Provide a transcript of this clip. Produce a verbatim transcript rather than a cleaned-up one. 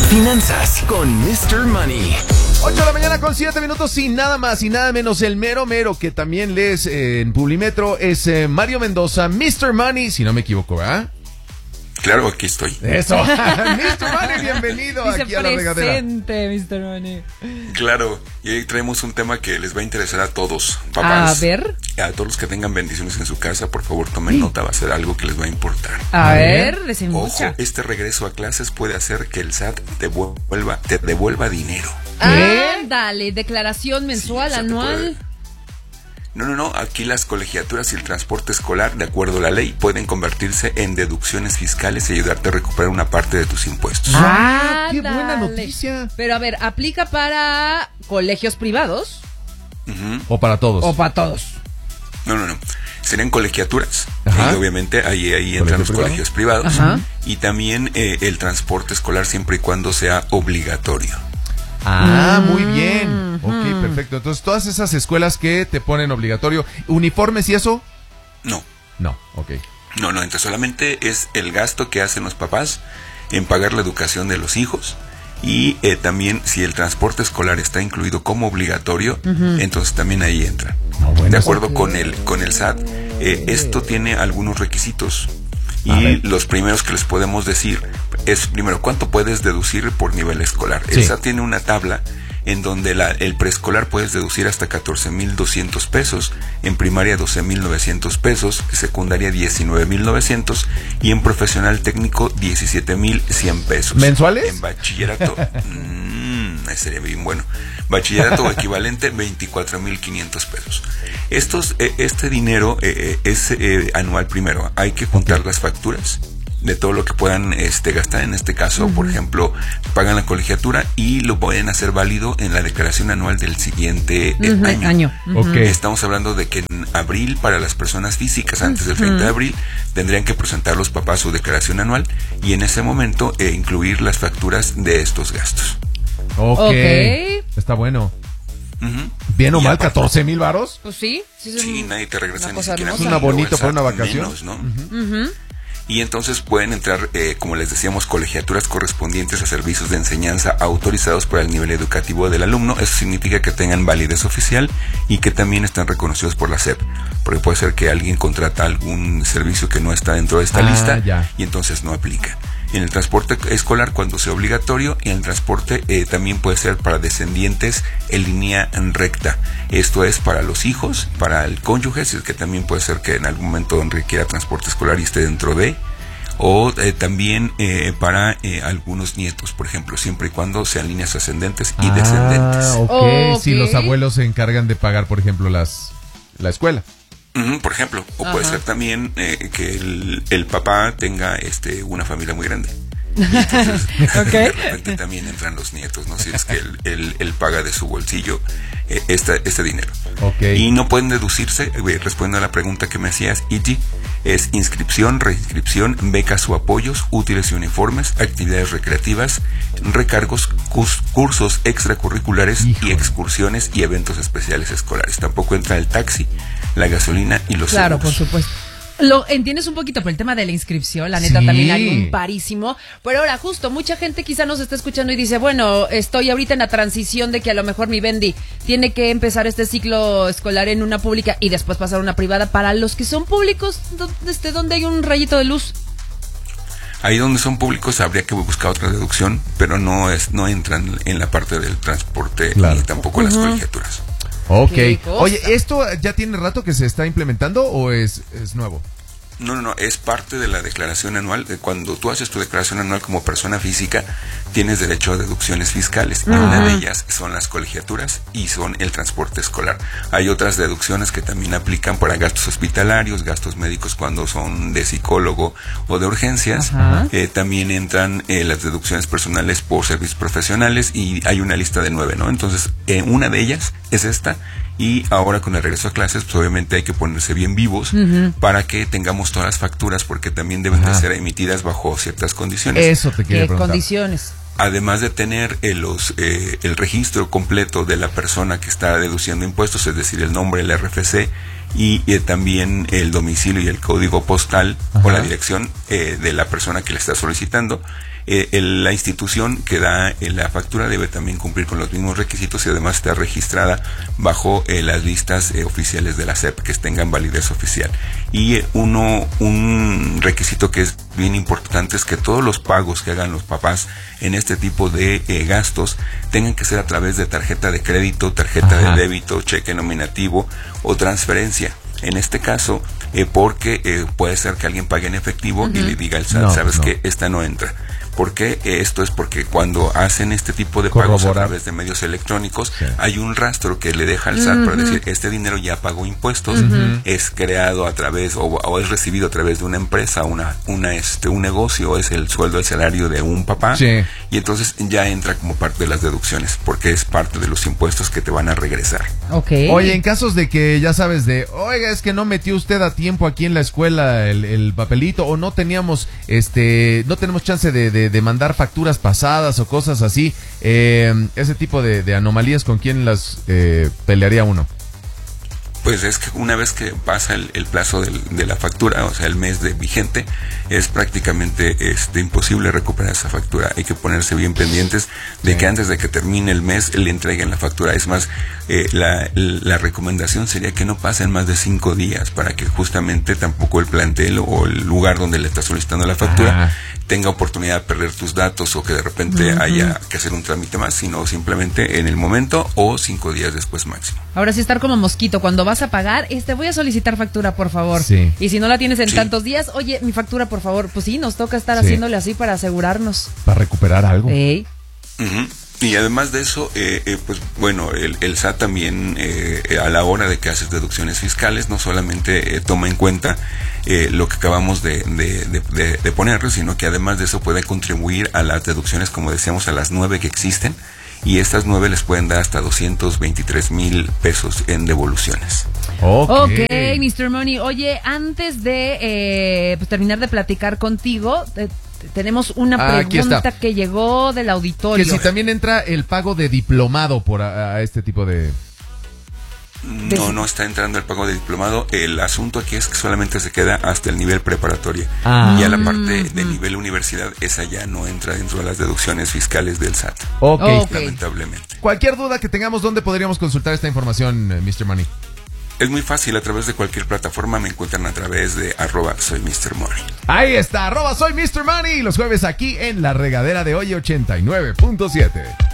Finanzas con mister Money. ocho de la mañana con siete minutos y nada más y nada menos el mero mero que también lees eh, en Publimetro es eh, Mario Mendoza, mister Money, si no me equivoco, ¿verdad? Claro, aquí estoy. Eso, mister Money, bienvenido Dice aquí a la regadera. presente, mister Money. Claro, y hoy traemos un tema que les va a interesar a todos, papás. A ver. A todos los que tengan bendiciones en su casa, por favor, tomen nota, va a ser algo que les va a importar. A, a ver, Ojo, desembucha. este regreso a clases puede hacer que el S A T te devuelva, te devuelva dinero. Ándale, declaración mensual, Sí, anual. puede... No, no, no, aquí las colegiaturas y el transporte escolar, de acuerdo a la ley, pueden convertirse en deducciones fiscales y ayudarte a recuperar una parte de tus impuestos. Ah, qué buena Ándale. noticia. Pero a ver, ¿aplica para colegios privados? Uh-huh. O para todos. ¿O para todos? No, no, no. Serían colegiaturas. Ajá. Y obviamente ahí, ahí entran los privado? colegios privados. Ajá. Y también eh, el transporte escolar siempre y cuando sea obligatorio. Ah, muy bien. Ok, perfecto. Entonces, todas esas escuelas que te ponen obligatorio, ¿uniformes y eso? No, No, ok. no, no. Entonces solamente es el gasto que hacen los papás en pagar la educación de los hijos. Y eh, también si el transporte escolar está incluido como obligatorio, uh-huh. entonces también ahí entra. No, bueno, de acuerdo okay. con el con el S A T, eh, esto tiene algunos requisitos. Y los primeros que les podemos decir es, primero, ¿cuánto puedes deducir por nivel escolar? Sí. El S A T tiene una tabla en donde la, el preescolar puedes deducir hasta catorce mil doscientos pesos, en primaria doce mil novecientos pesos, en secundaria diecinueve mil novecientos y en profesional técnico diecisiete mil cien pesos. ¿Mensuales? En bachillerato, mmm, sería bien bueno. Bachillerato equivalente veinticuatro mil quinientos pesos. Estos, eh, este dinero eh, es eh, anual primero. Hay que juntar las facturas de todo lo que puedan este, gastar. En este caso, uh-huh. por ejemplo, pagan la colegiatura y lo pueden hacer válido en la declaración anual del siguiente uh-huh. eh, año. año. Uh-huh. Okay. Estamos hablando de que en abril, para las personas físicas, antes del treinta de abril, tendrían que presentar los papás su declaración anual y en ese momento eh, incluir las facturas de estos gastos. Ok. okay. Está bueno. Uh-huh. Bien o y mal, aparte, catorce mil varos. Pues sí. Sí, sí nadie te regresa ni siquiera. Es una bonito para una vacación. Menos, ¿no? Uh-huh. Uh-huh. Y entonces pueden entrar, eh, como les decíamos, colegiaturas correspondientes a servicios de enseñanza autorizados por el nivel educativo del alumno. Eso significa que tengan validez oficial y que también están reconocidos por la S E P. Porque puede ser que alguien contrata algún servicio que no está dentro de esta ah, lista ya. y entonces no aplica. En el transporte escolar, cuando sea obligatorio, y en el transporte eh, también puede ser para descendientes en línea recta. Esto es para los hijos, para el cónyuge, si es que también puede ser que en algún momento requiera transporte escolar y esté dentro de, o eh, también eh, para eh, algunos nietos, por ejemplo, siempre y cuando sean líneas ascendentes y ah, descendentes. Okay. Oh, okay. Si los abuelos se encargan de pagar, por ejemplo, las la escuela. Uh-huh, por ejemplo, o Ajá. puede ser también eh, que el, el papá tenga este una familia muy grande. Y entonces, okay. de repente también entran los nietos, ¿no? Si es que él, él, él paga de su bolsillo eh, este, este dinero. Okay. Y no pueden deducirse, eh, respondiendo a la pregunta que me hacías, Iti, es inscripción, reinscripción, becas o apoyos, útiles y uniformes, actividades recreativas, recargos, cus, cursos extracurriculares Híjole. y excursiones y eventos especiales escolares. Tampoco entra el taxi, la gasolina y los claro, seguros. Por supuesto. Lo entiendes un poquito por el tema de la inscripción, la neta sí. también hay un parísimo, pero ahora justo mucha gente quizá nos está escuchando y dice, bueno, estoy ahorita en la transición de que a lo mejor mi Bendy tiene que empezar este ciclo escolar en una pública y después pasar a una privada. Para los que son públicos, ¿desde dónde hay un rayito de luz? Ahí donde son públicos habría que buscar otra deducción, pero no es no entran en la parte del transporte claro. ni tampoco en uh-huh. las colegiaturas. Ok. Oye, ¿esto ya tiene rato que se está implementando o es, es nuevo? No, no, no, es parte de la declaración anual. Cuando tú haces tu declaración anual como persona física, tienes derecho a deducciones fiscales. Uh-huh. Y una de ellas son las colegiaturas y son el transporte escolar. Hay otras deducciones que también aplican para gastos hospitalarios, gastos médicos cuando son de psicólogo o de urgencias. Uh-huh. Eh, también entran eh, las deducciones personales por servicios profesionales y hay una lista de nueve, ¿no? Entonces, eh, una de ellas es esta. Y ahora con el regreso a clases, pues obviamente hay que ponerse bien vivos uh-huh. para que tengamos todas las facturas, porque también deben Ajá. de ser emitidas bajo ciertas condiciones. Eso te quería preguntar. Condiciones. Además de tener eh, los, eh, el registro completo de la persona que está deduciendo impuestos, es decir, el nombre, el R F C y eh, también el domicilio y el código postal Ajá. o la dirección eh, de la persona que le está solicitando. eh, el, la institución que da eh, la factura debe también cumplir con los mismos requisitos y además está registrada bajo eh, las listas eh, oficiales de la S E P que tengan validez oficial. Y eh, uno un requisito que es bien importante es que todos los pagos que hagan los papás en este tipo de eh, gastos tengan que ser a través de tarjeta de crédito, tarjeta Ajá. de débito, cheque nominativo o transferencia. En este caso, eh, porque eh, puede ser que alguien pague en efectivo uh-huh. y le diga al S A T, no, sabes no. que esta no entra. ¿Por qué? Esto es porque cuando hacen este tipo de pagos Corroborar. a través de medios electrónicos, sí. hay un rastro que le deja al S A T uh-huh. para decir, este dinero ya pagó impuestos, uh-huh. es creado a través, o, o es recibido a través de una empresa, una, una este, un negocio, es el sueldo, el salario de un papá, sí. y entonces ya entra como parte de las deducciones, porque es parte de los impuestos que te van a regresar. Okay. Oye, en casos de que, ya sabes, de, oiga, es que no metió usted a tiempo aquí en la escuela el, el papelito, o no teníamos, este, no tenemos chance de, de de mandar facturas pasadas o cosas así, eh, ese tipo de, de anomalías, ¿con quién las eh, pelearía uno? Pues es que una vez que pasa el, el plazo del, de la factura, o sea, el mes de vigente, es prácticamente este, imposible recuperar esa factura. Hay que ponerse bien pendientes de sí. que antes de que termine el mes le entreguen la factura. Es más, eh, la, la recomendación sería que no pasen más de cinco días para que justamente tampoco el plantel o el lugar donde le está solicitando la factura Ajá. tenga oportunidad de perder tus datos o que de repente uh-huh. haya que hacer un trámite más, sino simplemente en el momento o cinco días después máximo. Ahora sí estar como mosquito, cuando vas a pagar, este voy a solicitar factura, por favor. Sí. Y si no la tienes en sí. tantos días, oye, mi factura, por favor. Pues sí, nos toca estar sí. haciéndole así para asegurarnos. Para recuperar algo. Hey. Uh-huh. Y además de eso, eh, eh, pues bueno, el, el S A T también eh, a la hora de que haces deducciones fiscales no solamente eh, toma en cuenta eh, lo que acabamos de, de, de, de, de poner, sino que además de eso puede contribuir a las deducciones, como decíamos, a las nueve que existen, y estas nueve les pueden dar hasta doscientos veintitrés mil pesos en devoluciones. Okay. ok, mister Money. Oye, antes de eh, pues, terminar de platicar contigo, eh, tenemos una ah, pregunta que llegó del auditorio. Que si también entra el pago de diplomado por a, a este tipo de... No, no está entrando el pago de diplomado. El asunto aquí es que solamente se queda hasta el nivel preparatorio. Ah. Y a la parte de nivel universidad, esa ya no entra dentro de las deducciones fiscales del S A T. Ok. okay. Lamentablemente. Cualquier duda que tengamos, ¿dónde podríamos consultar esta información, mister Money? Es muy fácil, a través de cualquier plataforma me encuentran a través de arroba soy mister Money. Ahí está, arroba soy mister Money, los jueves aquí en La Regadera de Hoy ochenta y nueve punto siete.